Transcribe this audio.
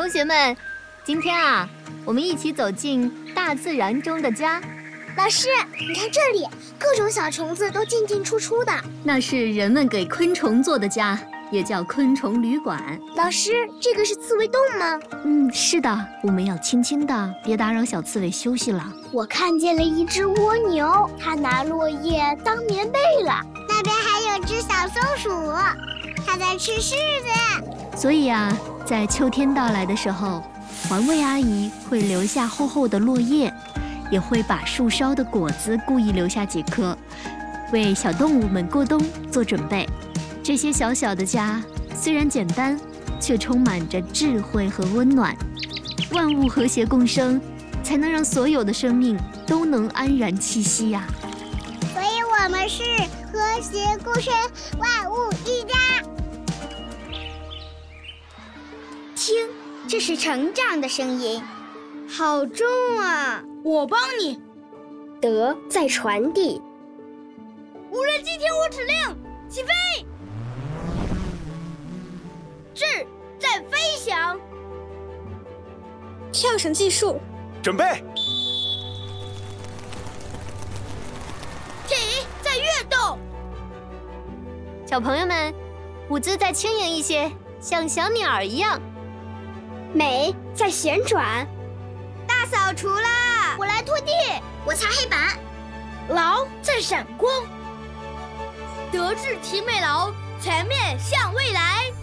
同学们，今天啊，我们一起走进大自然中的家。 老师，你看这里，各种小虫子都进进出出的。 那是人们给昆虫做的家，也叫昆虫旅馆。 老师，这个是刺猬洞吗？ 是的，我们要轻轻的，别打扰小刺猬休息了。 我看见了一只蜗牛，它拿落叶当棉被了。那边还有只小松鼠，它在吃柿子。 所以啊，在秋天到来的时候，环卫阿姨会留下厚厚的落叶，也会把树梢的果子故意留下几颗，为小动物们过冬做准备。这些小小的家虽然简单，却充满着智慧和温暖。万物和谐共生，才能让所有的生命都能安然栖息呀。 所以我们是和谐共生，万物一家。听，这是成长的声音，好重啊！ 我帮你。 德在传递。 无人机听我指令，起飞！智在飞翔。 跳绳计数。 准备。 体在跃动。 小朋友们，舞姿再轻盈一些，像小鸟一样。 美在旋转。 大扫除啦！ 我来拖地，我擦黑板。 劳在闪光。德智体美劳，全面向未来。